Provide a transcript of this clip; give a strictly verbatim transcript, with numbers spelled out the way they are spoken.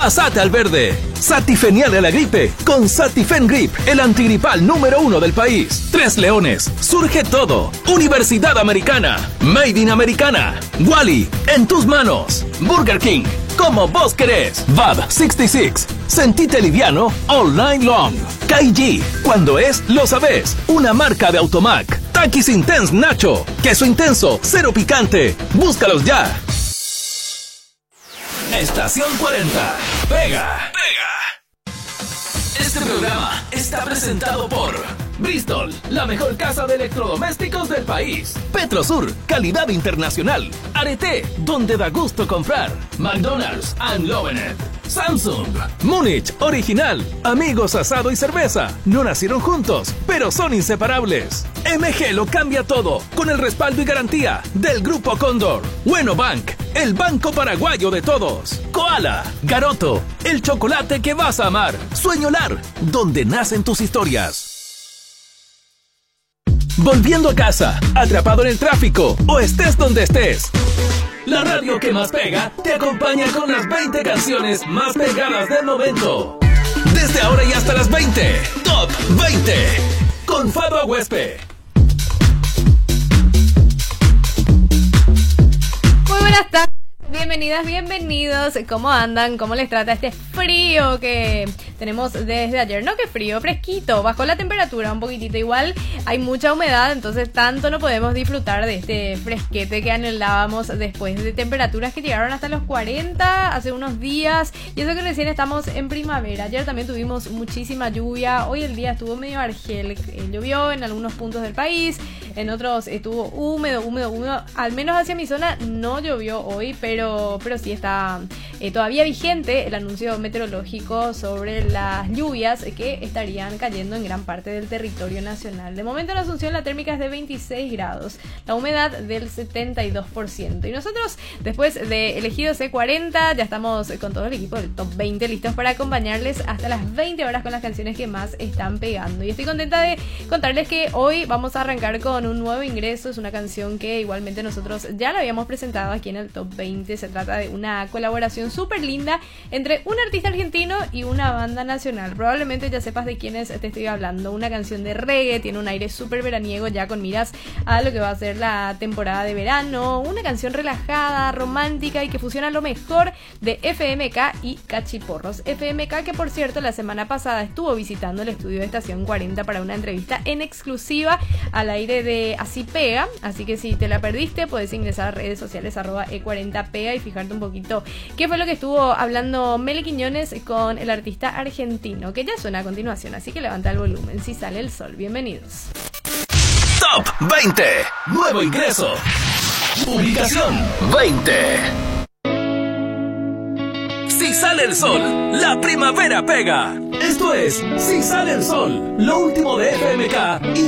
Pásate al verde. Satifeniale a la gripe con Satifen Grip, el antigripal número uno del país. Tres Leones, Surge Todo, Universidad Americana, Made in Americana, Wally, En tus manos, Burger King, Como vos querés, V A B sesenta y seis, Sentite liviano all night long, K G, Cuando es, lo sabés, una marca de Automac, Takis Intense Nacho, Queso Intenso, cero picante, búscalos ya. Estación cuarenta, pega, pega. Este programa está presentado por Bristol, la mejor casa de electrodomésticos del país. Petrosur, calidad internacional. Arete, donde da gusto comprar. McDonald's and Lovenet. Samsung, Múnich, original. Amigos, asado y cerveza. No nacieron juntos, pero son inseparables. M G lo cambia todo, con el respaldo y garantía del Grupo Cóndor. Bueno Bank, el banco paraguayo de todos. Koala, Garoto, el chocolate que vas a amar. Sueñolar, donde nacen tus historias. Volviendo a casa, atrapado en el tráfico o estés donde estés. La radio que más pega te acompaña con las veinte canciones más pegadas del momento. Desde ahora y hasta las veinte, Top veinte, con Fado Huespe. Muy buenas tardes, bienvenidas, bienvenidos. ¿Cómo andan? ¿Cómo les trata este frío que tenemos desde ayer? No, que frío, fresquito, bajó la temperatura un poquitito. Igual hay mucha humedad, entonces tanto no podemos disfrutar de este fresquete que anhelábamos después de temperaturas que llegaron hasta los cuarenta hace unos días. Y eso que recién estamos en primavera. Ayer también tuvimos muchísima lluvia. Hoy el día estuvo medio argel, eh, llovió en algunos puntos del país, en otros estuvo húmedo, húmedo, húmedo. Al menos hacia mi zona no llovió hoy, pero, pero sí está eh, todavía vigente el anuncio meteorológico sobre las lluvias que estarían cayendo en gran parte del territorio nacional. De momento en Asunción la térmica es de veintiséis grados, la humedad del setenta y dos por ciento. Y nosotros, después de Elegido C cuarenta, ya estamos con todo el equipo del Top veinte listos para acompañarles hasta las veinte horas con las canciones que más están pegando. Y estoy contenta de contarles que hoy vamos a arrancar con un nuevo ingreso. Es una canción que igualmente nosotros ya la habíamos presentado aquí en el Top veinte. Se trata de una colaboración súper linda entre un artista argentino y una banda nacional. Probablemente ya sepas de quiénes te estoy hablando. Una canción de reggae, tiene un aire súper veraniego ya con miras a lo que va a ser la temporada de verano. Una canción relajada, romántica y que fusiona lo mejor de F M K y Cachiporros. F M K, que por cierto la semana pasada estuvo visitando el estudio de Estación cuarenta para una entrevista en exclusiva al aire de Así Pega. Así que si te la perdiste, puedes ingresar a redes sociales arroba E cuarenta pega y fijarte un poquito qué fue lo que estuvo hablando Meli Quiñones con el artista argentino, que ya suena a continuación, así que levanta el volumen. Si sale el sol, bienvenidos. Top veinte, nuevo ingreso. Ubicación veinte. Si sale el sol, la primavera pega. Esto es Si sale el sol, lo último de F M K y